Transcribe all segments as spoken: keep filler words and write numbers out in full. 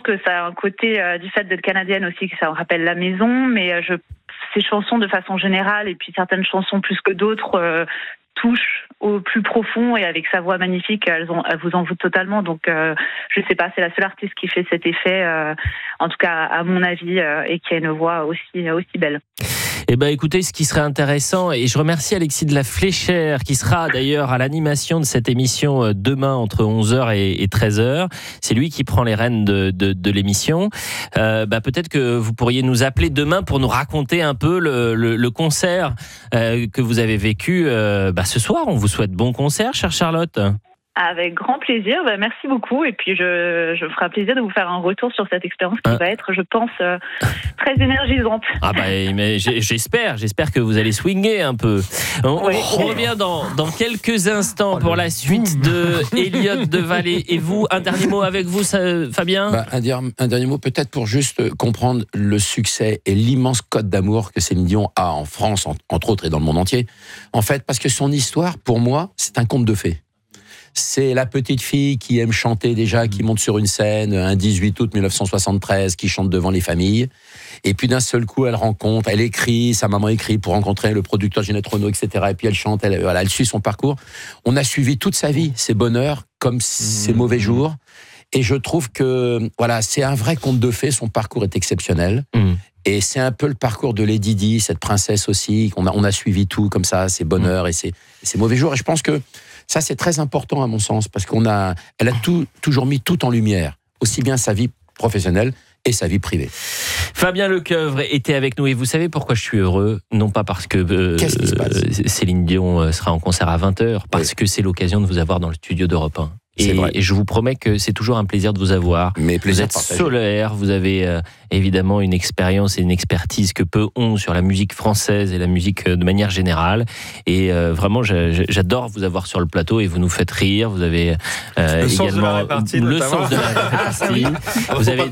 que ça a un côté euh, du fait d'être canadienne aussi, que ça me rappelle la maison, mais euh, je, ces chansons de façon générale, et puis certaines chansons plus que d'autres, euh, touchent au plus profond, et avec sa voix magnifique, elles, ont, elles vous envoûtent totalement. Donc, euh, je sais pas, c'est la seule artiste qui fait cet effet, euh, en tout cas à mon avis, euh, et qui a une voix aussi, aussi belle. Eh ben, écoutez, ce qui serait intéressant, et je remercie Alexis de la Fléchère, qui sera d'ailleurs à l'animation de cette émission demain entre onze heures et treize heures. C'est lui qui prend les rênes de, de, de l'émission. Euh, bah, peut-être que vous pourriez nous appeler demain pour nous raconter un peu le, le, le concert euh, que vous avez vécu euh, bah, ce soir. On vous souhaite bon concert, chère Charlotte. Avec grand plaisir, bah, merci beaucoup, et puis je, je me ferai plaisir de vous faire un retour sur cette expérience qui ah. va être, je pense, euh, très énergisante. Ah bah, mais j'espère, j'espère que vous allez swinguer un peu. On, oui. on revient dans, dans quelques instants pour la suite de Elliott Devalet et vous. Un dernier mot avec vous, ça, Fabien bah, un, der- un dernier mot peut-être pour juste comprendre le succès et l'immense code d'amour que Céline Dion a en France, en, entre autres, et dans le monde entier. En fait, parce que son histoire, pour moi, c'est un conte de fées. C'est la petite fille qui aime chanter déjà, qui monte sur une scène un dix-huit août dix-neuf cent soixante-treize, qui chante devant les familles. Et puis d'un seul coup, elle rencontre, elle écrit, sa maman écrit pour rencontrer le producteur Ginette Renaud, et cetera. Et puis elle chante, elle, voilà, elle suit son parcours. On a suivi toute sa vie, ses bonheurs comme mmh. ses mauvais jours. Et je trouve que voilà, c'est un vrai conte de fées. Son parcours est exceptionnel. Mmh. Et c'est un peu le parcours de Lady Di, cette princesse aussi. On a, on a suivi tout comme ça, ses bonheurs mmh. et ses, ses mauvais jours. Et je pense que ça, c'est très important à mon sens, parce qu'on a, elle a tout, toujours mis tout en lumière, aussi bien sa vie professionnelle et sa vie privée. Fabien Lecoeuvre était avec nous, et vous savez pourquoi je suis heureux ? Non pas parce que euh, Qu'est-ce qui se passe ? Céline Dion sera en concert à vingt heures, parce oui. que c'est l'occasion de vous avoir dans le studio d'Europe un. Et, et je vous promets que c'est toujours un plaisir de vous avoir. Mais vous êtes partagé. Solaire, vous avez euh, évidemment une expérience et une expertise que peu ont sur la musique française et la musique euh, de manière générale. Et euh, vraiment, j'adore vous avoir sur le plateau, et vous nous faites rire. Vous avez euh, le également sens le sens de la répartie. Vous avez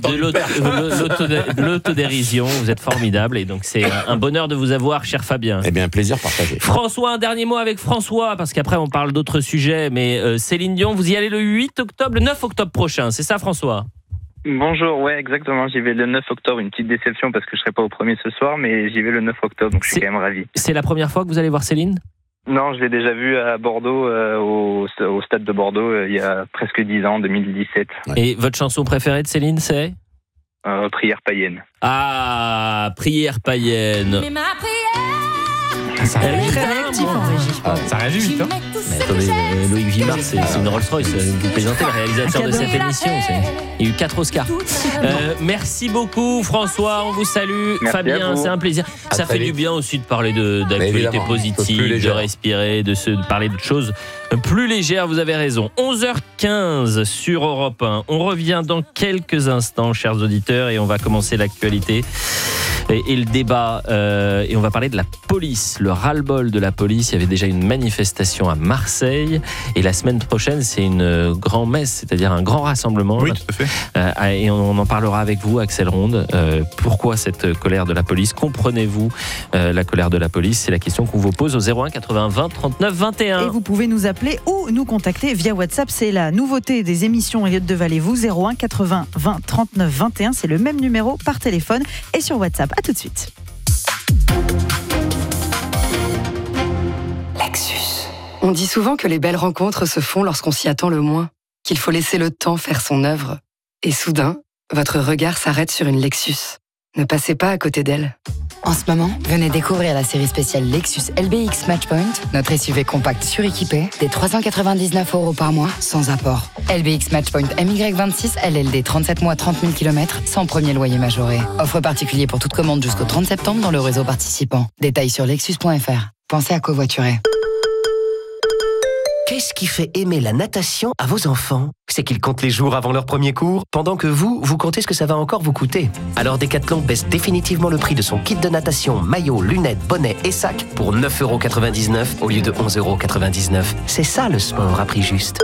de l'autodérision. Vous êtes formidable, et donc c'est un bonheur de vous avoir, cher Fabien. Eh bien, un plaisir partagé. François, un dernier mot avec François, parce qu'après on parle d'autres sujets. Mais euh, Céline Dion, vous y allez le huit octobre, le neuf octobre prochain, c'est ça, François ? Bonjour, ouais, exactement, j'y vais le neuf octobre, une petite déception parce que je serai pas au premier ce soir, mais j'y vais le neuf octobre, donc je suis quand même ravi. C'est la première fois que vous allez voir Céline ? Non, je l'ai déjà vu à Bordeaux, euh, au, au stade de Bordeaux, euh, il y a presque dix ans, deux mille dix-sept. Et votre chanson préférée de Céline, c'est ? euh, Prière païenne. Ah, Prière païenne. Mais ma prière, ça réagit très réactif en régie. Ah, ça réagit vite, hein. Mais attendez, Loïc Vimard, c'est, c'est une Rolls-Royce. Vous présentez le réalisateur de cette émission. C'est... Il y a eu quatre Oscars. Euh, merci beaucoup, François. On vous salue. Merci Fabien, c'est un plaisir. À ça fait vite. Du bien aussi de parler de, d'actualité positive, de respirer, de, se, de parler de choses plus légères. Vous avez raison. onze heures quinze sur Europe un. On revient dans quelques instants, chers auditeurs, et on va commencer l'actualité et, et le débat. Euh, et on va parler de la police, le ras-le-bol de la police. Il y avait déjà une manifestation à Marseille, et la semaine prochaine, c'est une grand-messe, c'est-à-dire un grand rassemblement. Oui, tout à fait. Euh, et on, on en parlera avec vous, Axel Ronde. Euh, pourquoi cette colère de la police ? Comprenez-vous euh, la colère de la police ? C'est la question qu'on vous pose au zéro un quatre-vingts vingt trente-neuf vingt et un. Et vous pouvez nous appeler ou nous contacter via WhatsApp. C'est la nouveauté des émissions Elliott Devalet. Vous, zéro un quatre-vingts vingt trente-neuf vingt et un. C'est le même numéro par téléphone et sur WhatsApp. À tout de suite. Lexus. On dit souvent que les belles rencontres se font lorsqu'on s'y attend le moins, qu'il faut laisser le temps faire son œuvre. Et soudain, votre regard s'arrête sur une Lexus. Ne passez pas à côté d'elle. En ce moment, venez découvrir la série spéciale Lexus L B X Matchpoint, notre S U V compact suréquipé, des trois cent quatre-vingt-dix-neuf euros par mois, sans apport. L B X Matchpoint M Y vingt-six, L L D trente-sept mois, trente mille kilomètres, sans premier loyer majoré. Offre particulier pour toute commande jusqu'au trente septembre dans le réseau participant. Détails sur lexus point f r. Pensez à covoiturer. Qu'est-ce qui fait aimer la natation à vos enfants ? C'est qu'ils comptent les jours avant leur premier cours, pendant que vous, vous comptez ce que ça va encore vous coûter. Alors Decathlon baisse définitivement le prix de son kit de natation, maillot, lunettes, bonnet et sac pour neuf euros quatre-vingt-dix-neuf au lieu de onze euros quatre-vingt-dix-neuf. C'est ça le sport à prix juste.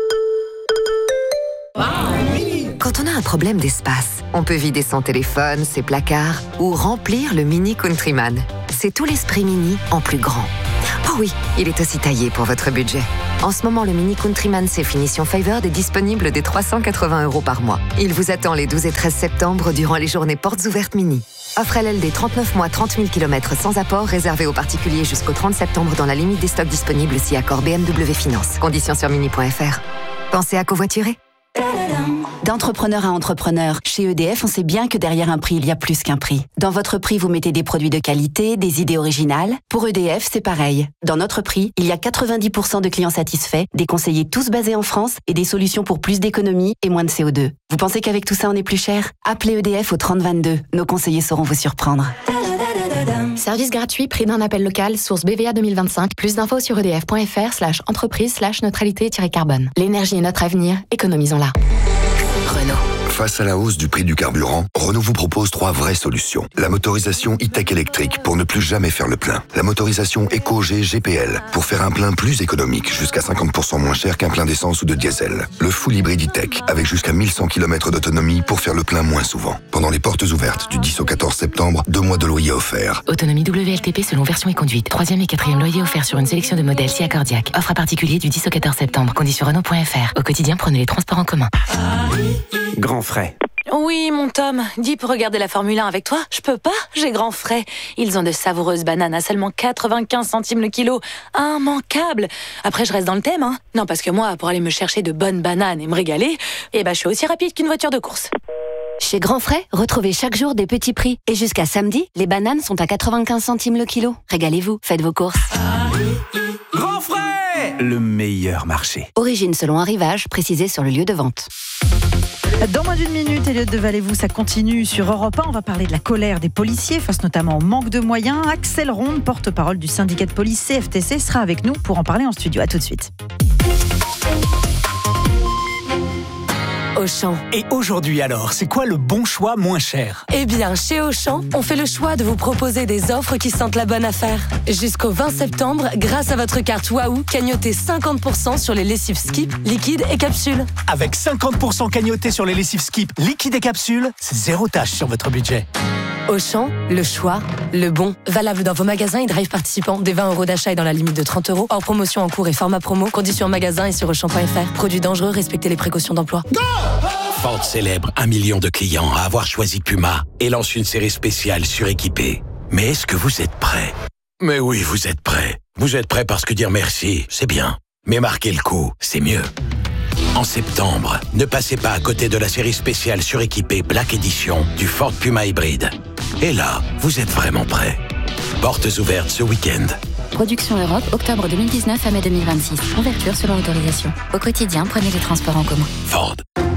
Quand on a un problème d'espace, on peut vider son téléphone, ses placards ou remplir le Mini Countryman. C'est tout l'esprit Mini en plus grand. Oh oui, il est aussi taillé pour votre budget. En ce moment, le Mini Countryman C Finition Favored est disponible dès trois cent quatre-vingts euros par mois. Il vous attend les douze et treize septembre durant les journées portes ouvertes Mini. Offre L L D trente-neuf mois, trente mille kilomètres sans apport, réservé aux particuliers jusqu'au trente septembre dans la limite des stocks disponibles si accord B M W Finance. Conditions sur mini point f r. Pensez à covoiturer. D'entrepreneur à entrepreneur, chez E D F, on sait bien que derrière un prix, il y a plus qu'un prix. Dans votre prix, vous mettez des produits de qualité, des idées originales. Pour E D F, c'est pareil. Dans notre prix, il y a quatre-vingt-dix pour cent de clients satisfaits, des conseillers tous basés en France et des solutions pour plus d'économie et moins de C O deux. Vous pensez qu'avec tout ça, on est plus cher ? Appelez E D F au trente vingt-deux. Nos conseillers sauront vous surprendre. Service gratuit, prix d'un appel local, source B V A deux mille vingt-cinq. Plus d'infos sur edf.fr slash entreprise slash neutralité-carbone. L'énergie est notre avenir, économisons-la. Renault. Face à la hausse du prix du carburant, Renault vous propose trois vraies solutions. La motorisation e-tech électrique pour ne plus jamais faire le plein. La motorisation Eco-G G P L pour faire un plein plus économique, jusqu'à cinquante pour cent moins cher qu'un plein d'essence ou de diesel. Le full hybride e-tech avec jusqu'à mille cent kilomètres d'autonomie pour faire le plein moins souvent. Pendant les portes ouvertes du dix au quatorze septembre, deux mois de loyer offerts. Autonomie W L T P selon version et conduite. Troisième et quatrième loyer offert sur une sélection de modèles si accordiaque. Offre à particulier du dix au quatorze septembre. Conditions Renault point f r. Au quotidien, prenez les transports en commun. Grand frais. Oui, mon Tom, dis pour regarder la Formule un avec toi. Je peux pas, j'ai grand frais. Ils ont de savoureuses bananes à seulement quatre-vingt-quinze centimes le kilo. Immanquable. Après, je reste dans le thème, hein. Non, parce que moi, pour aller me chercher de bonnes bananes et me régaler, eh ben, je suis aussi rapide qu'une voiture de course. Chez Grand Frais, retrouvez chaque jour des petits prix. Et jusqu'à samedi, les bananes sont à quatre-vingt-quinze centimes le kilo. Régalez-vous, faites vos courses. Grand Frais, le meilleur marché. Origine selon arrivage, précisé sur le lieu de vente. Dans moins d'une minute, Elliot Deval-et-vous, ça continue sur Europe un. On va parler de la colère des policiers face notamment au manque de moyens. Axel Ronde, porte-parole du syndicat de police C F T C, sera avec nous pour en parler en studio. À tout de suite. Auchan. Et aujourd'hui alors, c'est quoi le bon choix moins cher ? Eh bien, chez Auchan, on fait le choix de vous proposer des offres qui sentent la bonne affaire. Jusqu'au vingt septembre, grâce à votre carte Waouh, cagnotez cinquante pour cent sur les lessives Skip, liquide et capsules. Avec cinquante pour cent cagnotés sur les lessives Skip, liquide et capsules, c'est zéro tâche sur votre budget. Auchan, le choix, le bon. Valable dans vos magasins et drive participants. Des vingt euros d'achat et dans la limite de trente euros. Hors promotion en cours et format promo. Conditions en magasin et sur auchan point f r. Produits dangereux, respectez les précautions d'emploi. Go! Ford célèbre un million de clients à avoir choisi Puma et lance une série spéciale suréquipée. Mais est-ce que vous êtes prêts ? Mais oui, vous êtes prêts. Vous êtes prêts parce que dire merci, c'est bien. Mais marquer le coup, c'est mieux. En septembre, ne passez pas à côté de la série spéciale suréquipée Black Edition du Ford Puma hybride. Et là, vous êtes vraiment prêts. Portes ouvertes ce week-end. Production Europe, octobre deux mille dix-neuf à mai deux mille vingt-six. Ouverture selon autorisation. Au quotidien, prenez les transports en commun. Ford.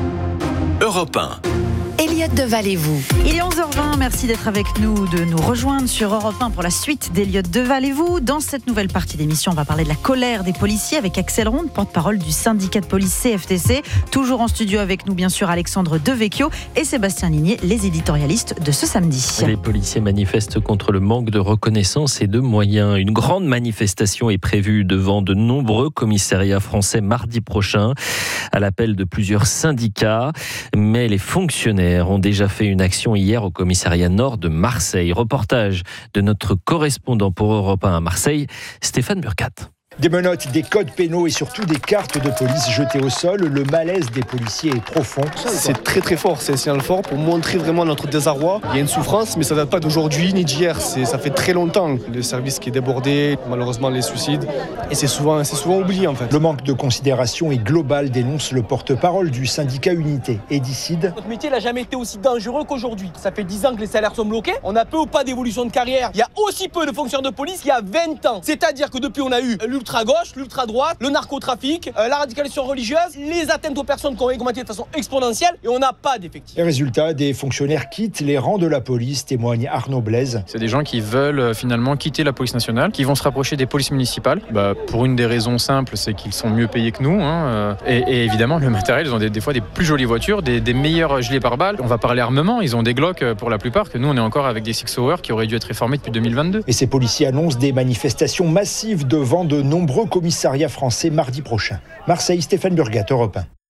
Europe un. Elliot Deval-et-vous. Il est onze heures vingt, merci d'être avec nous, de nous rejoindre sur Europe un pour la suite d'Elliot Deval-et-vous. Dans cette nouvelle partie d'émission, on va parler de la colère des policiers avec Axel Ronde, porte-parole du syndicat de police C F T C. Toujours en studio avec nous, bien sûr, Alexandre Devecchio et Sébastien Ligné, les éditorialistes de ce samedi. Les policiers manifestent contre le manque de reconnaissance et de moyens. Une grande manifestation est prévue devant de nombreux commissariats français mardi prochain, à l'appel de plusieurs syndicats. Mais les fonctionnaires ont déjà fait une action hier au commissariat nord de Marseille. Reportage de notre correspondant pour Europe un à Marseille, Stéphane Burkhat. Des menottes, des codes pénaux et surtout des cartes de police jetées au sol. Le malaise des policiers est profond. C'est très très fort, c'est un signal fort pour montrer vraiment notre désarroi. Il y a une souffrance, mais ça ne date pas d'aujourd'hui ni d'hier. C'est, ça fait très longtemps. Le service qui est débordé, malheureusement les suicides. Et c'est souvent, c'est souvent oublié en fait. Le manque de considération est global, dénonce le porte-parole du syndicat Unité, Edicide. Notre métier n'a jamais été aussi dangereux qu'aujourd'hui. Ça fait dix ans que les salaires sont bloqués. On a peu ou pas d'évolution de carrière. Il y a aussi peu de fonctionnaires de police qu'il y a vingt ans. C'est-à-dire que depuis on a eu l'ultra-gauche, l'ultra-droite, le narcotrafic, euh, la radicalisation religieuse, les atteintes aux personnes qui ont augmenté de façon exponentielle et on n'a pas d'effectifs. Les résultats, des fonctionnaires quittent les rangs de la police, témoigne Arnaud Blaise. C'est des gens qui veulent euh, finalement quitter la police nationale, qui vont se rapprocher des polices municipales. Bah, pour une des raisons simples, c'est qu'ils sont mieux payés que nous. Hein, euh, et, et évidemment, le matériel, ils ont des, des fois des plus jolies voitures, des, des meilleurs gilets pare-balles. On va parler armement, ils ont des Glock pour la plupart, que nous on est encore avec des Six Hour qui auraient dû être réformés depuis deux mille vingt-deux. Et ces policiers annoncent des manifestations massives devant de nombreux commissariats français mardi prochain. Marseille, Stéphane Burkhat, Europe un.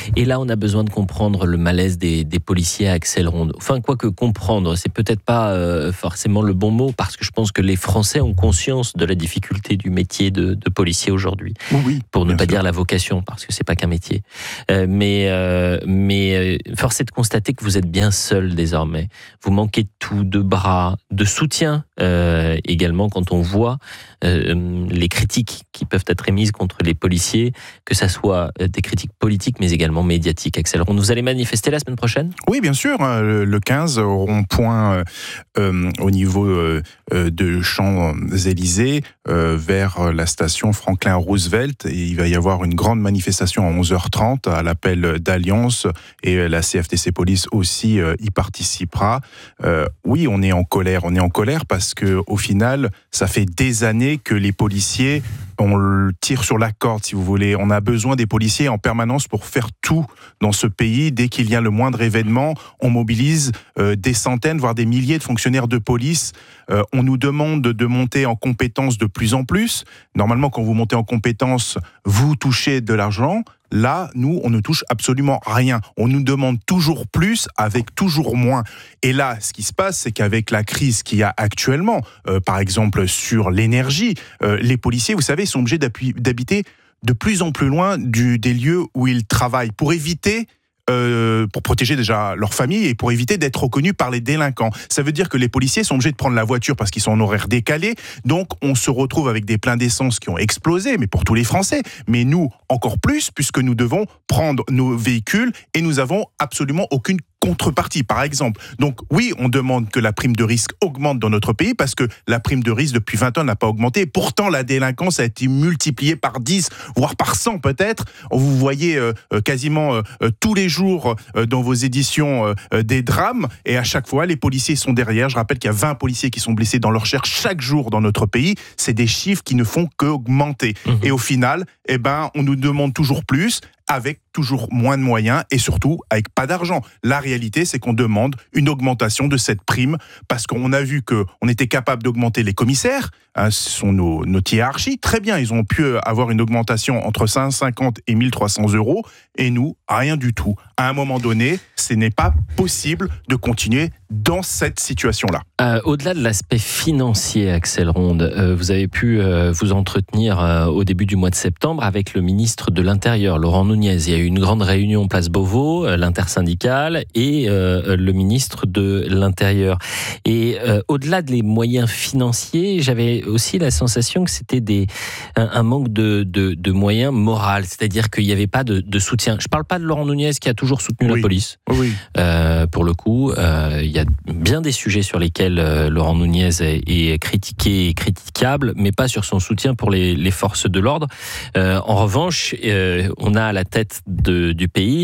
Et là, on a besoin de comprendre le malaise des, des policiers à Axel Ronde. Enfin, quoique comprendre, c'est peut-être pas euh, forcément le bon mot, parce que je pense que les Français ont conscience de la difficulté du métier de, de policier aujourd'hui. Oui, pour ne pas sûr. dire la vocation, parce que c'est pas qu'un métier. Euh, mais euh, mais euh, force est de constater que vous êtes bien seul désormais. Vous manquez de tout, de bras, de soutien euh, également quand on voit euh, les critiques qui peuvent être émises contre les policiers, que ça soit des critiques politiques mais également médiatiques. Axel Ronde, vous allez manifester la semaine prochaine ? Oui, bien sûr, le quinze au rond-point euh, au niveau euh, de Champs-Élysées euh, vers la station Franklin Roosevelt. Et il va y avoir une grande manifestation à onze heures trente à l'appel d'Alliance et la C F T C Police aussi euh, y participera. Euh, oui, on est en colère, on est en colère parce que au final, ça fait des années que les policiers, on le tire sur la corde, si vous voulez. On a besoin des policiers en permanence pour faire tout dans ce pays. Dès qu'il y a le moindre événement, on mobilise euh, des centaines, voire des milliers de fonctionnaires de police. Euh, on nous demande de monter en compétences de plus en plus. Normalement, quand vous montez en compétences, vous touchez de l'argent. Là, nous, on ne touche absolument rien. On nous demande toujours plus avec toujours moins. Et là, ce qui se passe, c'est qu'avec la crise qu'il y a actuellement, euh, par exemple sur l'énergie, euh, les policiers, vous savez, sont obligés d'habiter de plus en plus loin du, des lieux où ils travaillent pour éviter... Euh, pour protéger déjà leur famille et pour éviter d'être reconnus par les délinquants. Ça veut dire que les policiers sont obligés de prendre la voiture parce qu'ils sont en horaire décalé, donc on se retrouve avec des pleins d'essence qui ont explosé, mais pour tous les Français, mais nous encore plus, puisque nous devons prendre nos véhicules et nous avons absolument aucune contrepartie, par exemple. Donc oui, on demande que la prime de risque augmente dans notre pays parce que la prime de risque depuis vingt ans n'a pas augmenté. Pourtant, la délinquance a été multipliée par dix, voire par cent peut-être. Vous voyez euh, quasiment euh, tous les jours euh, dans vos éditions euh, des drames et à chaque fois, les policiers sont derrière. Je rappelle qu'il y a vingt policiers qui sont blessés dans leur chair chaque jour dans notre pays. C'est des chiffres qui ne font qu'augmenter. Mmh. Et au final, eh ben, on nous demande toujours plus, avec toujours moins de moyens et surtout avec pas d'argent. La réalité, c'est qu'on demande une augmentation de cette prime parce qu'on a vu qu'on était capable d'augmenter les commissaires, hein, ce sont nos, nos hiérarchies, très bien, ils ont pu avoir une augmentation entre cinq cent cinquante et mille trois cents euros et nous, rien du tout. À un moment donné, ce n'est pas possible de continuer dans cette situation-là. Euh, au-delà de l'aspect financier, Axel Ronde, euh, vous avez pu euh, vous entretenir euh, au début du mois de septembre avec le ministre de l'Intérieur, Laurent Nunez. Il y a eu une grande réunion place Beauvau, euh, l'intersyndicale, et euh, le ministre de l'Intérieur. Et euh, au-delà des moyens financiers, j'avais aussi la sensation que c'était des, un, un manque de, de, de moyens moraux, c'est-à-dire qu'il n'y avait pas de, de soutien. Je ne parle pas de Laurent Nunez qui a toujours soutenu oui. la police. Oui. Euh, pour le coup, euh, il y a bien des sujets sur lesquels euh, Laurent Nunez est, est critiqué et critiquable, mais pas sur son soutien pour les, les forces de l'ordre. Euh, en revanche, euh, on a à la tête de, du pays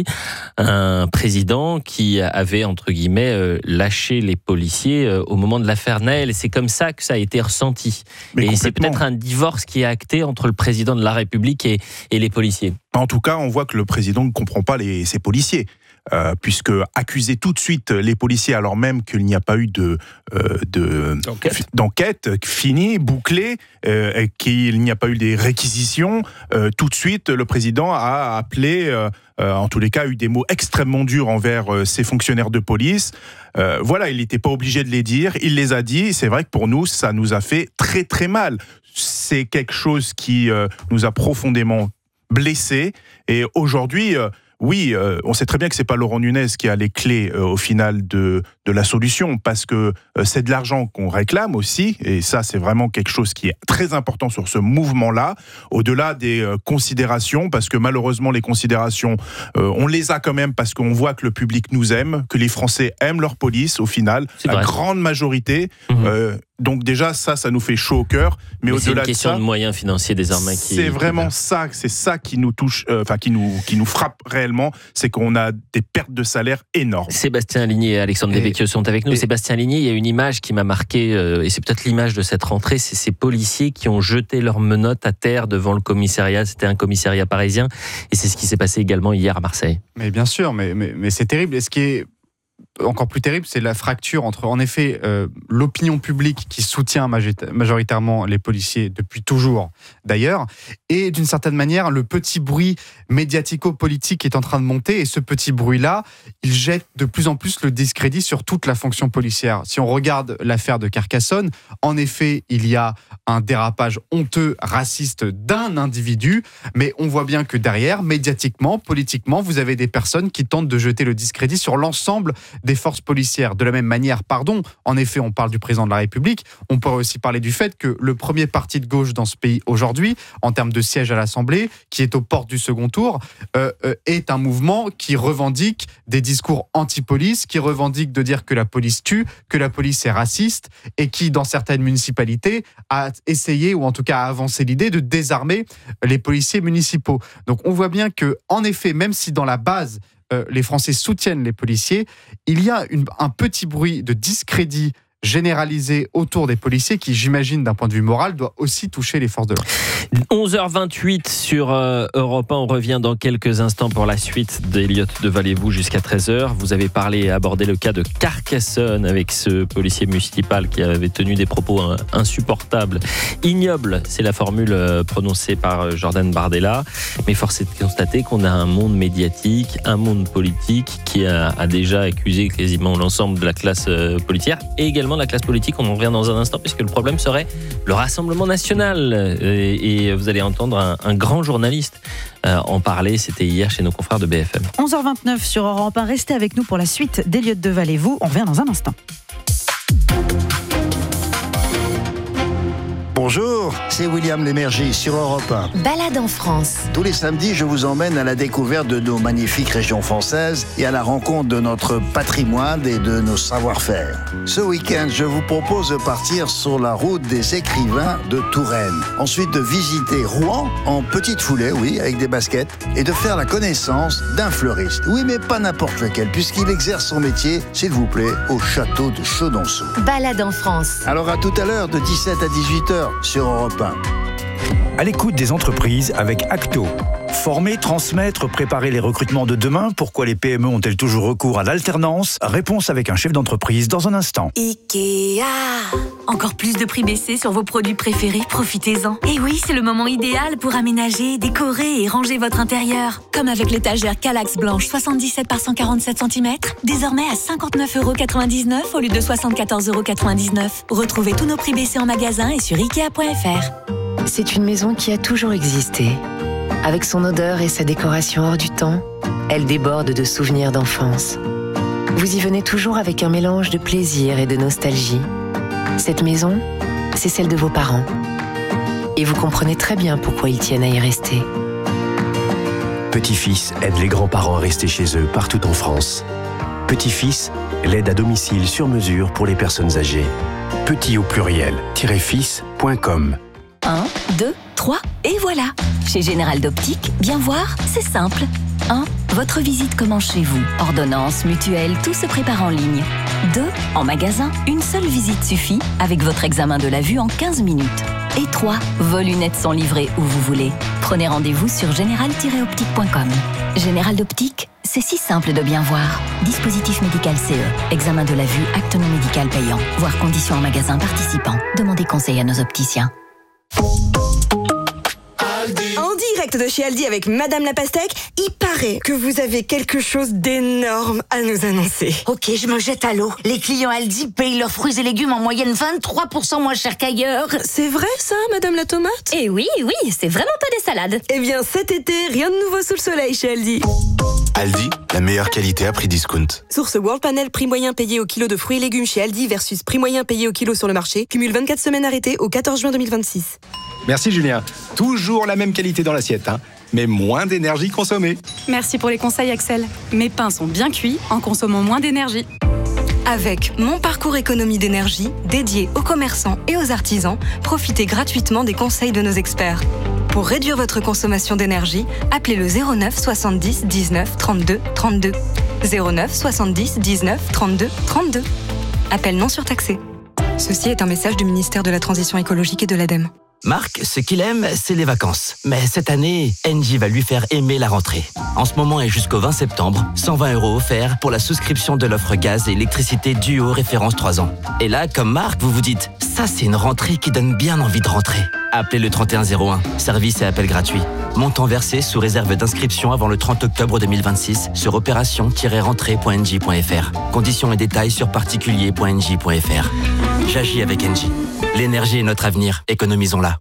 un président qui avait, entre guillemets, euh, lâché les policiers euh, au moment de l'affaire Naël. C'est comme ça que ça a été ressenti. Mais et c'est peut-être un divorce qui est acté entre le président de la République et, et les policiers. En tout cas, on voit que le président ne comprend pas les, ses policiers. Euh, puisque accuser tout de suite les policiers alors même qu'il n'y a pas eu de, euh, de d'enquête. d'enquête finie, bouclée, euh, qu'il n'y a pas eu des réquisitions, euh, tout de suite le président a appelé, euh, euh, en tous les cas, a eu des mots extrêmement durs envers euh, ses fonctionnaires de police. Euh, voilà, il n'était pas obligé de les dire, il les a dit. C'est vrai que pour nous, ça nous a fait très très mal. C'est quelque chose qui euh, nous a profondément blessés. Et aujourd'hui, euh, oui, euh, on sait très bien que c'est pas Laurent Nunez qui a les clés euh, au final de, de la solution, parce que euh, c'est de l'argent qu'on réclame aussi, et ça c'est vraiment quelque chose qui est très important sur ce mouvement-là, au-delà des euh, considérations, parce que malheureusement les considérations, euh, on les a quand même parce qu'on voit que le public nous aime, que les Français aiment leur police au final, c'est la vrai. grande majorité. Mmh. Euh, donc déjà ça, ça nous fait chaud au cœur. Mais, mais au-delà c'est une question de, ça, de moyens financiers désormais. Qui, c'est vraiment qui... ça, c'est ça qui nous touche, enfin euh, qui nous qui nous frappe réellement, c'est qu'on a des pertes de salaire énormes. Sébastien Ligné et Alexandre et, Devecchio sont avec nous. Et, Sébastien Ligné, il y a une image qui m'a marqué, euh, et c'est peut-être l'image de cette rentrée, c'est ces policiers qui ont jeté leurs menottes à terre devant le commissariat. C'était un commissariat parisien, et c'est ce qui s'est passé également hier à Marseille. Mais bien sûr, mais mais, mais c'est terrible. Et ce qui est encore plus terrible, c'est la fracture entre, en effet, euh, l'opinion publique qui soutient majoritairement les policiers depuis toujours, d'ailleurs, et d'une certaine manière, le petit bruit médiatico-politique qui est en train de monter. Et ce petit bruit-là, il jette de plus en plus le discrédit sur toute la fonction policière. Si on regarde l'affaire de Carcassonne, en effet, il y a un dérapage honteux, raciste d'un individu, mais on voit bien que derrière, médiatiquement, politiquement, vous avez des personnes qui tentent de jeter le discrédit sur l'ensemble des forces policières. De la même manière, pardon, en effet, on parle du président de la République, on pourrait aussi parler du fait que le premier parti de gauche dans ce pays aujourd'hui, en termes de sièges à l'Assemblée, qui est aux portes du second tour, euh, euh, est un mouvement qui revendique des discours anti-police, qui revendique de dire que la police tue, que la police est raciste, et qui, dans certaines municipalités, a essayé, ou en tout cas a avancé l'idée de désarmer les policiers municipaux. Donc on voit bien que, en effet, même si dans la base, euh, les Français soutiennent les policiers, il y a une, un petit bruit de discrédit généralisé autour des policiers qui, j'imagine, d'un point de vue moral, doit aussi toucher les forces de l'ordre. onze heures vingt-huit sur euh, Europe un. On revient dans quelques instants pour la suite d'Elliott de Valez-vous jusqu'à treize heures. Vous avez parlé et abordé le cas de Carcassonne avec ce policier municipal qui avait tenu des propos hein, insupportables, ignobles. C'est la formule euh, prononcée par Jordan Bardella. Mais force est de constater qu'on a un monde médiatique, un monde politique qui a, a déjà accusé quasiment l'ensemble de la classe euh, policière et également de la classe politique. On en revient dans un instant puisque le problème serait le Rassemblement national. Et, et vous allez entendre un, un grand journaliste euh, en parler. C'était hier chez nos confrères de B F M. onze heures vingt-neuf sur Europe un. Restez avec nous pour la suite d'Elliott de Valez-vous. On revient dans un instant. Bonjour, c'est William Lémergie sur Europe un. Balade en France. Tous les samedis, je vous emmène à la découverte de nos magnifiques régions françaises et à la rencontre de notre patrimoine et de nos savoir-faire. Ce week-end, je vous propose de partir sur la route des écrivains de Touraine. Ensuite, de visiter Rouen en petite foulée, oui, avec des baskets, et de faire la connaissance d'un fleuriste. Oui, mais pas n'importe lequel, puisqu'il exerce son métier, s'il vous plaît, au château de Chaudonceau. Balade en France. Alors à tout à l'heure, de dix-sept à dix-huit heures, sur Europe un. À l'écoute des entreprises avec Acto. Former, transmettre, préparer les recrutements de demain. Pourquoi les P M E ont-elles toujours recours à l'alternance? Réponse avec un chef d'entreprise dans un instant. Ikea. Encore plus de prix baissés sur vos produits préférés, profitez-en. Et oui, c'est le moment idéal pour aménager, décorer et ranger votre intérieur. Comme avec l'étagère Kallax blanche soixante-dix-sept par cent quarante-sept centimètres, désormais à cinquante-neuf euros quatre-vingt-dix-neuf au lieu de soixante-quatorze euros quatre-vingt-dix-neuf. Retrouvez tous nos prix baissés en magasin et sur ikea point f r. C'est une maison qui a toujours existé. Avec son odeur et sa décoration hors du temps, elle déborde de souvenirs d'enfance. Vous y venez toujours avec un mélange de plaisir et de nostalgie. Cette maison, c'est celle de vos parents. Et vous comprenez très bien pourquoi ils tiennent à y rester. Petit-Fils aide les grands-parents à rester chez eux partout en France. Petit-Fils, l'aide à domicile sur mesure pour les personnes âgées. Petit au pluriel, fils point com. un, deux, trois, et voilà. Chez Général d'Optique, bien voir, c'est simple. un. Votre visite commence chez vous. Ordonnance, mutuelle, tout se prépare en ligne. deux. En magasin, une seule visite suffit avec votre examen de la vue en quinze minutes. Et trois. Vos lunettes sont livrées où vous voulez. Prenez rendez-vous sur général tiret optique point com. Général d'Optique, c'est si simple de bien voir. Dispositif médical C E. Examen de la vue, acte non médical payant. Voir conditions en magasin participant. Demandez conseil à nos opticiens. En direct de chez Aldi avec Madame la Pastèque, il paraît que vous avez quelque chose d'énorme à nous annoncer. Ok, je me jette à l'eau. Les clients Aldi payent leurs fruits et légumes en moyenne vingt-trois pour cent moins cher qu'ailleurs. C'est vrai ça, Madame la Tomate? Eh oui, oui, c'est vraiment pas des salades. Eh bien cet été, rien de nouveau sous le soleil chez Aldi. Aldi, la meilleure qualité à prix discount. Source World Panel, prix moyen payé au kilo de fruits et légumes chez Aldi versus prix moyen payé au kilo sur le marché. Cumule vingt-quatre semaines arrêtées au quatorze juin deux mille vingt-six. Merci Julien. Toujours la même qualité dans l'assiette, hein, mais moins d'énergie consommée. Merci pour les conseils Axel. Mes pains sont bien cuits en consommant moins d'énergie. Avec Mon Parcours Économie d'énergie, dédié aux commerçants et aux artisans, profitez gratuitement des conseils de nos experts. Pour réduire votre consommation d'énergie, appelez le zéro neuf soixante-dix dix-neuf trente-deux trente-deux. zéro neuf soixante-dix dix-neuf trente-deux trente-deux. Appel non surtaxé. Ceci est un message du ministère de la Transition écologique et de l'ADEME. Marc, ce qu'il aime, c'est les vacances. Mais cette année, Engie va lui faire aimer la rentrée. En ce moment et jusqu'au vingt septembre, cent vingt euros offerts pour la souscription de l'offre gaz et électricité Duo référence trois ans. Et là, comme Marc, vous vous dites, ça c'est une rentrée qui donne bien envie de rentrer. Appelez le trente et un zéro un, service et appel gratuit. Montant versé sous réserve d'inscription avant le trente octobre deux mille vingt-six sur opération tiret rentrée point engie point f r. Conditions et détails sur particulier point engie point f r. J'agis avec Engie. L'énergie est notre avenir, économisons-la.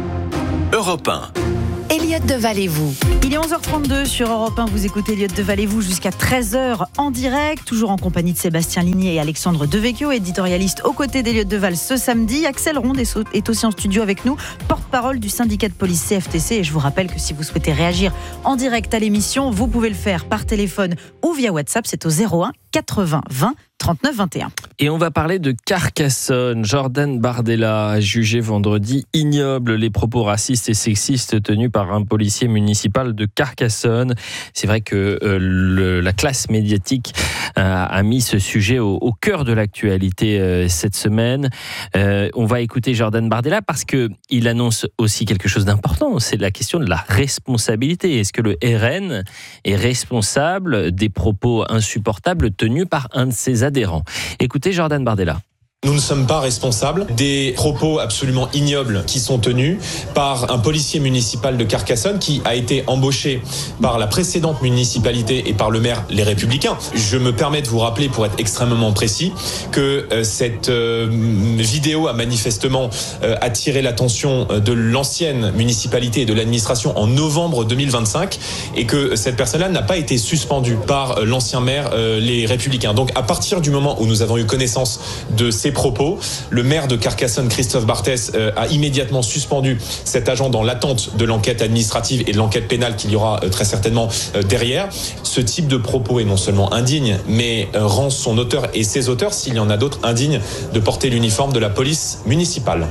Europe un. Elliot Deval-et-vous. Il est onze heures trente-deux sur Europe un. Vous écoutez Elliot Deval-et-vous jusqu'à treize heures en direct, toujours en compagnie de Sébastien Ligné et Alexandre Devecchio, éditorialiste aux côtés d'Elliot Deval ce samedi. Axel Ronde est aussi en studio avec nous, porte-parole du syndicat de police C F T C. Et je vous rappelle que si vous souhaitez réagir en direct à l'émission, vous pouvez le faire par téléphone ou via WhatsApp. C'est au zéro un quatre-vingts vingt trente-neuf vingt et un. Et on va parler de Carcassonne. Jordan Bardella a jugé vendredi ignoble les propos racistes et sexistes tenus par un policier municipal de Carcassonne. C'est vrai que euh, le, la classe médiatique euh, a mis ce sujet au, au cœur de l'actualité euh, cette semaine. Euh, on va écouter Jordan Bardella parce qu'il annonce aussi quelque chose d'important. C'est la question de la responsabilité. Est-ce que le R N est responsable des propos insupportables tenus par un de ses adhérents? Écoutez Jordan Bardella. Nous ne sommes pas responsables des propos absolument ignobles qui sont tenus par un policier municipal de Carcassonne qui a été embauché par la précédente municipalité et par le maire Les Républicains. Je me permets de vous rappeler, pour être extrêmement précis, que euh, cette euh, vidéo a manifestement euh, attiré l'attention de l'ancienne municipalité et de l'administration en novembre deux mille vingt-cinq et que cette personne-là n'a pas été suspendue par euh, l'ancien maire euh, Les Républicains. Donc à partir du moment où nous avons eu connaissance de ces propos, le maire de Carcassonne, Christophe Barthès, euh, a immédiatement suspendu cet agent dans l'attente de l'enquête administrative et de l'enquête pénale qu'il y aura euh, très certainement euh, derrière. Ce type de propos est non seulement indigne, mais euh, rend son auteur et ses auteurs, s'il y en a d'autres, indignes de porter l'uniforme de la police municipale.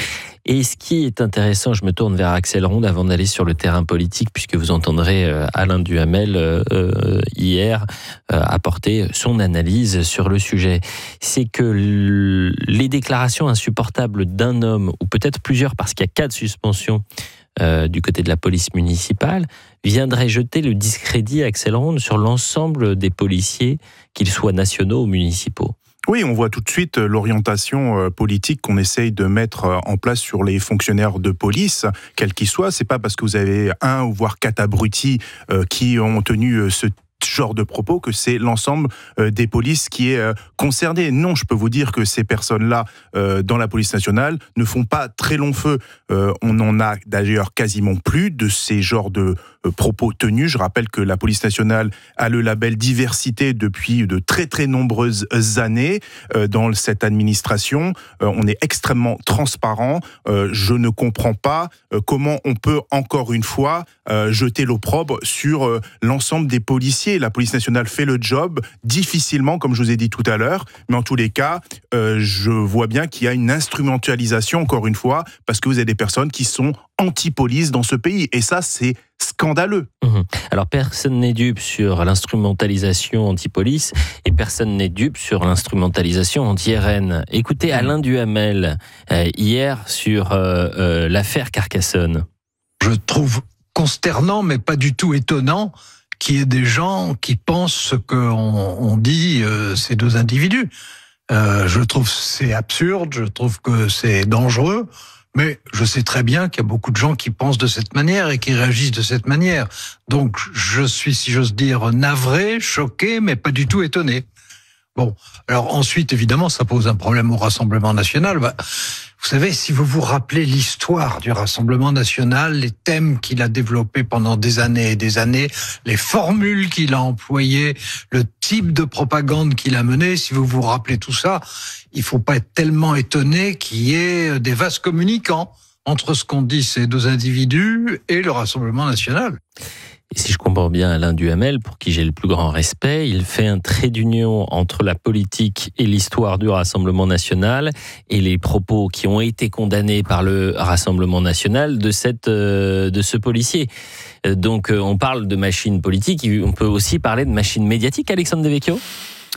Et ce qui est intéressant, je me tourne vers Axel Ronde avant d'aller sur le terrain politique, puisque vous entendrez Alain Duhamel euh, hier euh, apporter son analyse sur le sujet. C'est que l- les déclarations insupportables d'un homme, ou peut-être plusieurs, parce qu'il y a cas de suspension euh, du côté de la police municipale, viendraient jeter le discrédit, Axel Ronde, sur l'ensemble des policiers, qu'ils soient nationaux ou municipaux. Oui, on voit tout de suite l'orientation politique qu'on essaye de mettre en place sur les fonctionnaires de police, quels qu'ils soient. C'est pas parce que vous avez un ou voire quatre abrutis qui ont tenu ce genre de propos que c'est l'ensemble des polices qui est concerné. Non, je peux vous dire que ces personnes-là, dans la police nationale, ne font pas très long feu. On n'en a d'ailleurs quasiment plus de ces genres de propos tenus. Je rappelle que la police nationale a le label diversité depuis de très très nombreuses années dans cette administration. On est extrêmement transparent. Je ne comprends pas comment on peut encore une fois jeter l'opprobre sur l'ensemble des policiers. La police nationale fait le job difficilement, comme je vous ai dit tout à l'heure, mais en tous les cas, euh, je vois bien qu'il y a une instrumentalisation, encore une fois, parce que vous avez des personnes qui sont anti-police dans ce pays, et ça, c'est scandaleux. Mmh. Alors, personne n'est dupe sur l'instrumentalisation anti-police, et personne n'est dupe sur l'instrumentalisation anti-R N. Écoutez Alain Duhamel, euh, hier, sur euh, euh, l'affaire Carcassonne. Je trouve consternant, mais pas du tout étonnant, qu'il y ait des gens qui pensent ce qu'ont on dit euh, ces deux individus. Euh, je trouve c'est absurde, je trouve que c'est dangereux, mais je sais très bien qu'il y a beaucoup de gens qui pensent de cette manière et qui réagissent de cette manière. Donc je suis, si j'ose dire, navré, choqué, mais pas du tout étonné. Bon, alors ensuite, évidemment, ça pose un problème au Rassemblement national. Bah, vous savez, si vous vous rappelez l'histoire du Rassemblement national, les thèmes qu'il a développés pendant des années et des années, les formules qu'il a employées, le type de propagande qu'il a mené, si vous vous rappelez tout ça, il faut pas être tellement étonné qu'il y ait des vases communicants entre ce qu'ont dit ces deux individus et le Rassemblement national. Et si je comprends bien Alain Duhamel, pour qui j'ai le plus grand respect, il fait un trait d'union entre la politique et l'histoire du Rassemblement national et les propos qui ont été condamnés par le Rassemblement national de, cette, de ce policier. Donc on parle de machine politique, on peut aussi parler de machine médiatique, Alexandre Devecchio ?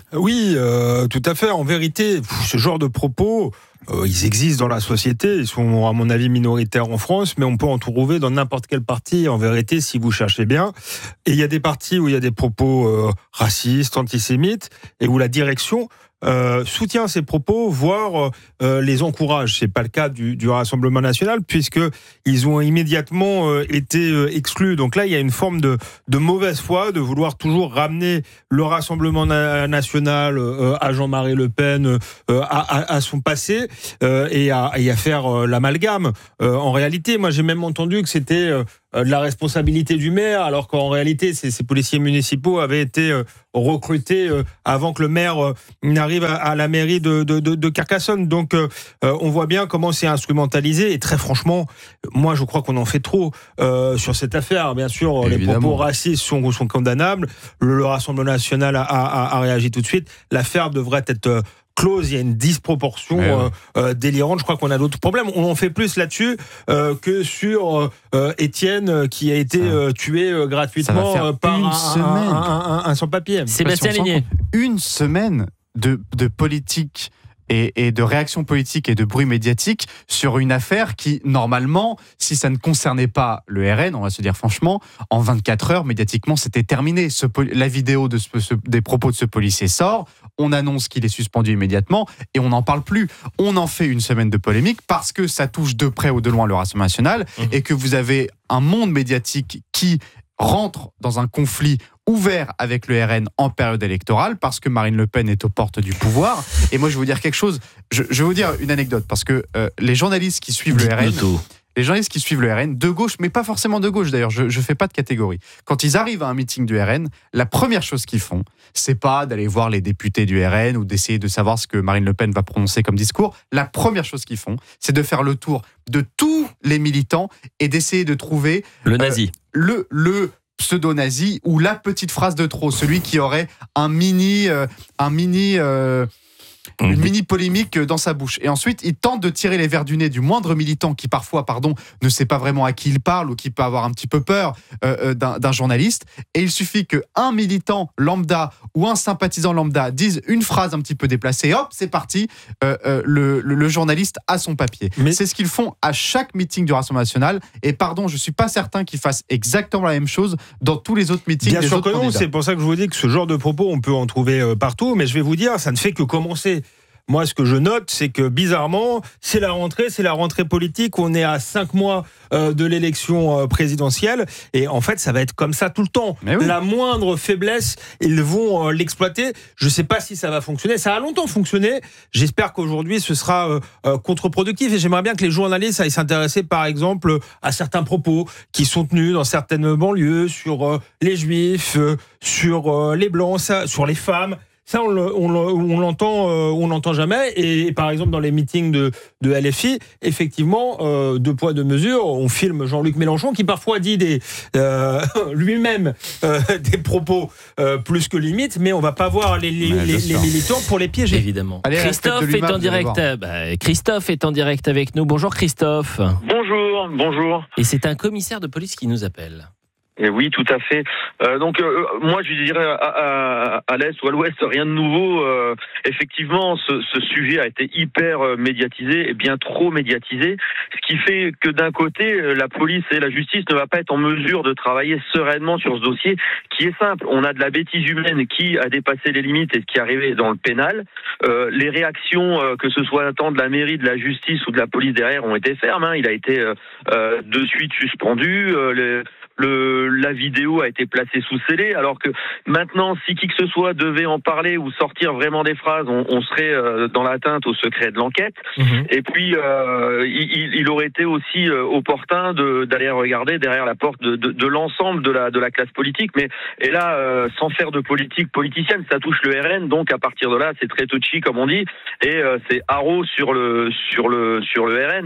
Oui, euh, tout à fait. En vérité, ce genre de propos, euh, ils existent dans la société. Ils sont, à mon avis, minoritaires en France, mais on peut en trouver dans n'importe quel parti, en vérité, si vous cherchez bien. Et il y a des partis où il y a des propos euh, racistes, antisémites, et où la direction Euh, soutient ces propos, voire euh, les encourage. C'est pas le cas du, du Rassemblement national, puisque ils ont immédiatement euh, été euh, exclus. Donc là, il y a une forme de, de mauvaise foi, de vouloir toujours ramener le Rassemblement na- national euh, à Jean-Marie Le Pen, euh, à, à, à son passé, euh, et, à, et à faire euh, l'amalgame. Euh, en réalité, moi, j'ai même entendu que c'était euh, de la responsabilité du maire, alors qu'en réalité, ces, ces policiers municipaux avaient été euh, recrutés euh, avant que le maire euh, n'arrive à, à la mairie de, de, de, de Carcassonne. Donc, euh, euh, on voit bien comment c'est instrumentalisé. Et très franchement, moi, je crois qu'on en fait trop euh, sur cette affaire. Bien sûr, Évidemment. Les propos racistes sont, sont condamnables. Le, le Rassemblement national a, a, a réagi tout de suite. L'affaire devrait être euh, close, il y a une disproportion ouais, ouais. Euh, euh, délirante. Je crois qu'on a d'autres problèmes. On en fait plus là-dessus euh, que sur euh, Étienne qui a été euh, tué euh, gratuitement euh, par une un, semaine. Un, un, un, un sans-papier. Sébastien Ligné. Une semaine de, de politique et, et de réaction politique et de bruit médiatique sur une affaire qui, normalement, si ça ne concernait pas le R N, on va se dire franchement, en vingt-quatre heures, médiatiquement, c'était terminé. Ce, la vidéo de ce, ce, des propos de ce policier sort, on annonce qu'il est suspendu immédiatement et on n'en parle plus. On en fait une semaine de polémique parce que ça touche de près ou de loin le Rassemblement national mmh. et que vous avez un monde médiatique qui rentre dans un conflit ouvert avec le R N en période électorale parce que Marine Le Pen est aux portes du pouvoir. Et moi, je vais vous dire quelque chose. Je, je vais vous dire une anecdote parce que euh, les journalistes qui suivent Dites le R N... Les journalistes qui suivent le R N, de gauche, mais pas forcément de gauche d'ailleurs, je ne fais pas de catégorie. Quand ils arrivent à un meeting du R N, la première chose qu'ils font, c'est pas d'aller voir les députés du R N ou d'essayer de savoir ce que Marine Le Pen va prononcer comme discours. La première chose qu'ils font, c'est de faire le tour de tous les militants et d'essayer de trouver... Le nazi. Euh, le... le pseudo-nazi ou la petite phrase de trop, celui qui aurait un mini... Euh, un mini euh, une mini polémique dans sa bouche. Et ensuite, il tente de tirer les verres du nez du moindre militant qui parfois, pardon, ne sait pas vraiment à qui il parle ou qui peut avoir un petit peu peur euh, d'un, d'un journaliste. Et il suffit qu'un militant lambda ou un sympathisant lambda dise une phrase un petit peu déplacée, hop, c'est parti, euh, euh, le, le, le journaliste a son papier. Mais c'est ce qu'ils font à chaque meeting du Rassemblement national. Et pardon, je ne suis pas certain qu'ils fassent exactement la même chose dans tous les autres meetings. Bien des sûr autres que non, candidats. C'est pour ça que je vous dis que ce genre de propos, on peut en trouver euh, partout. Mais je vais vous dire, ça ne fait que commencer. Moi, ce que je note, c'est que bizarrement, c'est la rentrée, c'est la rentrée politique. On est à cinq mois euh, de l'élection euh, présidentielle, et en fait, ça va être comme ça tout le temps. Oui. La moindre faiblesse, ils vont euh, l'exploiter. Je ne sais pas si ça va fonctionner. Ça a longtemps fonctionné. J'espère qu'aujourd'hui, ce sera euh, euh, contre-productif. Et j'aimerais bien que les journalistes aillent s'intéresser, par exemple, à certains propos qui sont tenus dans certaines banlieues sur euh, les Juifs, euh, sur euh, les Blancs, ça, sur les femmes. Ça, on, le, on, le, on l'entend, euh, on l'entend jamais. Et, et par exemple, dans les meetings de, de L F I, effectivement, euh, deux poids deux mesures. On filme Jean-Luc Mélenchon qui parfois dit des, euh, lui-même euh, des propos euh, plus que limites, mais on va pas voir les, les, les, les militants pour les piéger. Évidemment. Allez, Christophe est en direct. Bah, Christophe est en direct avec nous. Bonjour Christophe. Bonjour, bonjour. Et c'est un commissaire de police qui nous appelle. Et oui, tout à fait. Euh, donc, euh, moi, je dirais à, à, à l'Est ou à l'Ouest, rien de nouveau. Euh, effectivement, ce, ce sujet a été hyper médiatisé, et bien trop médiatisé, ce qui fait que d'un côté, la police et la justice ne va pas être en mesure de travailler sereinement sur ce dossier, qui est simple. On a de la bêtise humaine qui a dépassé les limites et qui est arrivé dans le pénal. Euh, les réactions, euh, que ce soit tant de la mairie, de la justice ou de la police derrière, ont été fermes. Hein. Il a été euh, euh, de suite suspendu. Euh, les, Le, la vidéo a été placée sous scellé, alors que maintenant, si qui que ce soit devait en parler ou sortir vraiment des phrases, on, on serait euh, dans l'atteinte au secret de l'enquête. Mmh. Et puis, euh, il, il aurait été aussi euh, opportun de, d'aller regarder derrière la porte de, de, de l'ensemble de la, de la classe politique. Mais et là, euh, sans faire de politique politicienne, ça touche le R N. Donc, à partir de là, c'est très touchy, comme on dit, et euh, c'est haro sur le sur le sur le R N.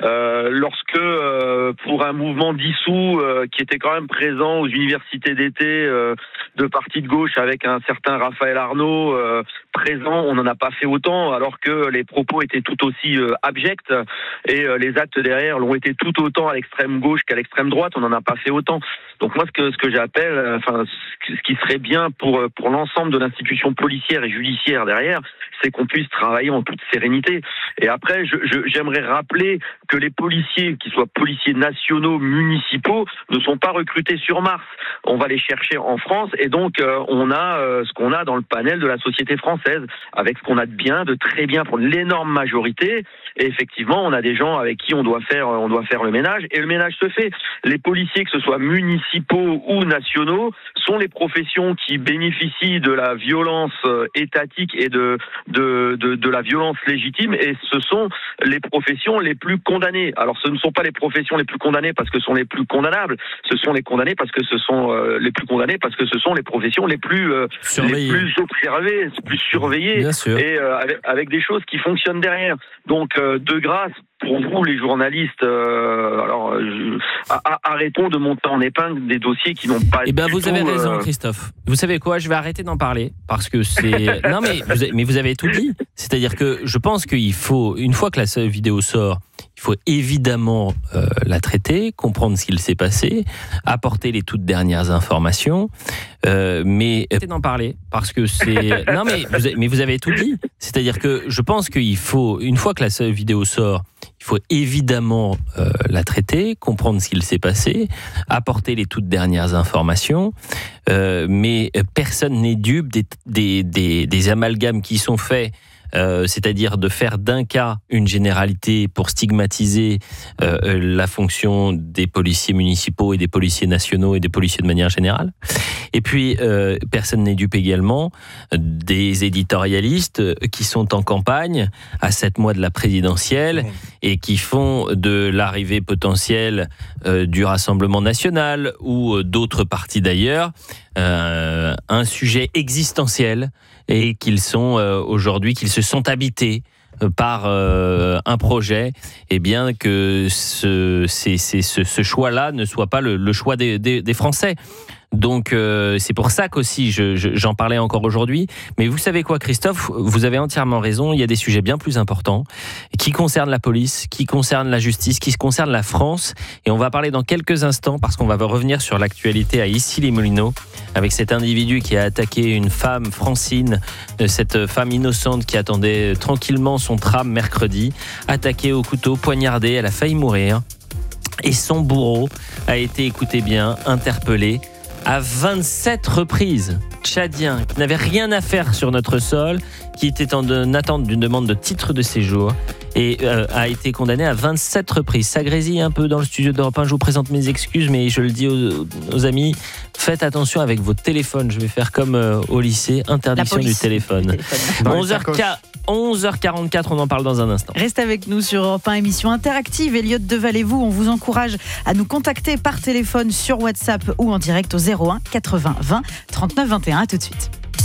Euh, lorsque, euh, pour un mouvement dissous euh, qui était quand même présent aux universités d'été euh, de partis de gauche avec un certain Raphaël Arnaud euh, présent, on n'en a pas fait autant, alors que les propos étaient tout aussi euh, abjects et euh, les actes derrière l'ont été tout autant à l'extrême gauche qu'à l'extrême droite, on n'en a pas fait autant. Donc moi, ce que ce que j'appelle, euh, enfin, ce qui serait bien pour pour l'ensemble de l'institution policière et judiciaire derrière, c'est qu'on puisse travailler en toute sérénité. Et après, je, je, j'aimerais rappeler que les policiers, qu'ils soient policiers nationaux, municipaux, ne sont pas recrutés sur Mars. On va les chercher en France, et donc euh, on a euh, ce qu'on a dans le panel de la société française, avec ce qu'on a de bien, de très bien pour l'énorme majorité. Et effectivement, on a des gens avec qui on doit faire, on doit faire le ménage, et le ménage se fait. Les policiers, que ce soit municipaux ou nationaux, sont les professions qui bénéficient de la violence étatique et de de, de, de la violence légitime, et ce sont les professions les plus condamnées. Alors ce ne sont pas les professions les plus condamnées parce que ce sont les plus condamnables, ce sont les condamnés parce que ce sont euh, les plus condamnés parce que ce sont les professions les plus euh, les plus observées, les plus surveillées, et euh, avec, avec des choses qui fonctionnent derrière. Donc euh, de grâce, pour vous les journalistes, euh, alors euh, arrêtons de monter en épingle des dossiers qui n'ont pas. Eh ben du vous tout, avez raison, euh... Christophe. Vous savez quoi, je vais arrêter d'en parler parce que c'est non mais vous avez, mais vous avez tout dit. C'est-à-dire que je pense qu'il faut, une fois que la vidéo sort, il faut évidemment euh, la traiter, comprendre ce qu'il s'est passé, apporter les toutes dernières informations, euh, mais arrêtez d'en parler parce que c'est non mais vous avez, mais vous avez tout dit. C'est-à-dire que je pense qu'il faut, une fois que la vidéo sort, il faut évidemment euh, la traiter, comprendre ce qu'il s'est passé, apporter les toutes dernières informations, euh, mais personne n'est dupe des, des, des, des amalgames qui sont faits. Euh, c'est-à-dire de faire d'un cas une généralité pour stigmatiser euh, la fonction des policiers municipaux et des policiers nationaux et des policiers de manière générale. Et puis, euh, personne n'est dupe également des éditorialistes qui sont en campagne à sept mois de la présidentielle et qui font de l'arrivée potentielle euh, du Rassemblement national ou d'autres partis d'ailleurs euh, un sujet existentiel, et qu'ils sont euh, aujourd'hui, qu'ils se sont habités euh, par euh, un projet, et bien que ce, c'est, c'est, ce, ce choix-là ne soit pas le, le choix des, des, des Français. Donc euh, c'est pour ça qu'aussi je, je, j'en parlais encore aujourd'hui. Mais vous savez quoi, Christophe, vous avez entièrement raison. Il y a des sujets bien plus importants qui concernent la police, qui concernent la justice, qui concernent la France. Et on va parler dans quelques instants parce qu'on va revenir sur l'actualité à Issy-les-Moulineaux avec cet individu qui a attaqué une femme, Francine, cette femme innocente qui attendait tranquillement son tram mercredi, attaquée au couteau, poignardée, elle a failli mourir. Et son bourreau a été, écoutez bien, interpellé à vingt-sept reprises. Tchadien, qui n'avait rien à faire sur notre sol, qui était en attente d'une demande de titre de séjour et euh, a été condamné à vingt-sept reprises. Ça grésille un peu dans le studio d'Europe un, je vous présente mes excuses, mais je le dis aux, aux amis, faites attention avec vos téléphones. Je vais faire comme euh, au lycée, interdiction du téléphone. onze heures quarante-quatre, on en parle dans un instant. Restez avec nous sur Europe un, émission interactive. Elliot Deval-et-vous, on vous encourage à nous contacter par téléphone, sur WhatsApp ou en direct au zéro un quatre-vingts vingt trente-neuf vingt et un. À tout de suite.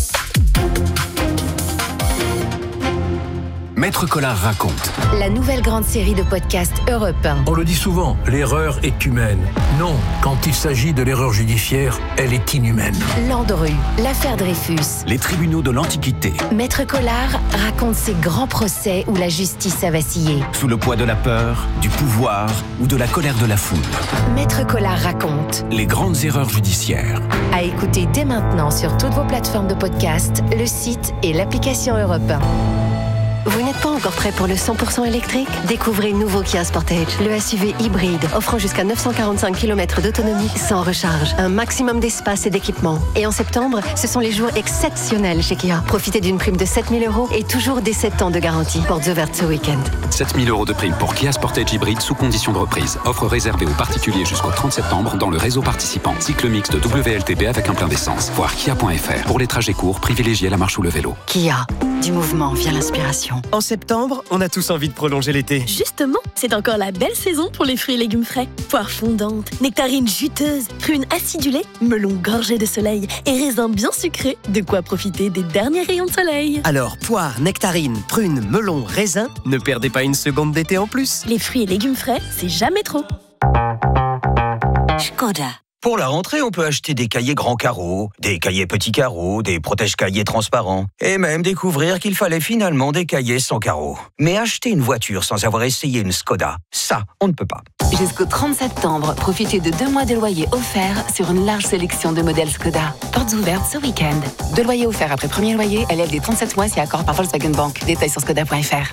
Maître Collard raconte. La nouvelle grande série de podcasts Europe un. On le dit souvent, l'erreur est humaine. Non, quand il s'agit de l'erreur judiciaire, elle est inhumaine. Landru, l'affaire Dreyfus. Les tribunaux de l'Antiquité. Maître Collard raconte ces grands procès où la justice a vacillé. Sous le poids de la peur, du pouvoir ou de la colère de la foule. Maître Collard raconte. Les grandes erreurs judiciaires. À écouter dès maintenant sur toutes vos plateformes de podcast, le site et l'application Europe un. Vous n'êtes pas encore prêt pour le cent pour cent électrique ? Découvrez le nouveau Kia Sportage, le S U V hybride, offrant jusqu'à neuf cent quarante-cinq kilomètres d'autonomie sans recharge, un maximum d'espace et d'équipement. Et en septembre, ce sont les jours exceptionnels chez Kia. Profitez d'une prime de sept mille euros et toujours des sept ans de garantie. Portes ouvertes ce week-end. sept mille euros de prime pour Kia Sportage hybride sous condition de reprise. Offre réservée aux particuliers jusqu'au trente septembre dans le réseau participant. Cycle mixte W L T P avec un plein d'essence. Voir kia point f r. Pour les trajets courts, privilégiez la marche ou le vélo. Kia, du mouvement vient l'inspiration. Roland. En septembre, on a tous envie de prolonger l'été. Justement, c'est encore la belle saison pour les fruits et légumes frais. Poires fondantes, nectarines juteuses, prunes acidulées, melons gorgés de soleil et raisins bien sucrés. De quoi profiter des derniers rayons de soleil. Alors, poires, nectarines, prunes, melons, raisins, ne perdez pas une seconde d'été en plus. Les fruits et légumes frais, c'est jamais trop. Škoda. Pour la rentrée, on peut acheter des cahiers grands carreaux, des cahiers petits carreaux, des protège-cahiers transparents, et même découvrir qu'il fallait finalement des cahiers sans carreaux. Mais acheter une voiture sans avoir essayé une Škoda, ça, on ne peut pas. Jusqu'au trente septembre, profitez de deux mois de loyer offerts sur une large sélection de modèles Škoda. Portes ouvertes ce week-end. Deux loyers offerts après premier loyer, L F D trente-sept mois si accord par Volkswagen Bank. Détails sur skoda point f r.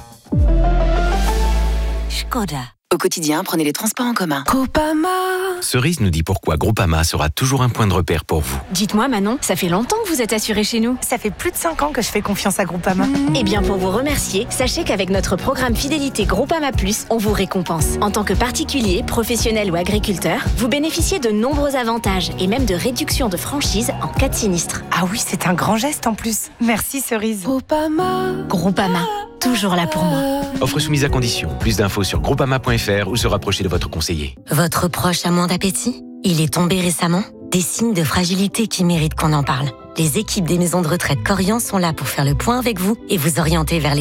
Škoda. Au quotidien, prenez les transports en commun. Groupama. Cerise nous dit pourquoi Groupama sera toujours un point de repère pour vous. Dites-moi Manon, ça fait longtemps que vous êtes assurée chez nous. Ça fait plus de cinq ans que je fais confiance à Groupama. Mmh. Eh bien pour vous remercier, sachez qu'avec notre programme fidélité Groupama Plus, on vous récompense. En tant que particulier, professionnel ou agriculteur, vous bénéficiez de nombreux avantages et même de réductions de franchise en cas de sinistre. Ah oui, c'est un grand geste en plus. Merci Cerise. Groupama. Groupama. Toujours là pour moi. Offre soumise à condition. Plus d'infos sur groupama point f r ou se rapprocher de votre conseiller. Votre proche a moins d'appétit? Il est tombé récemment? Des signes de fragilité qui méritent qu'on en parle. Les équipes des maisons de retraite Corian sont là pour faire le point avec vous et vous orienter vers les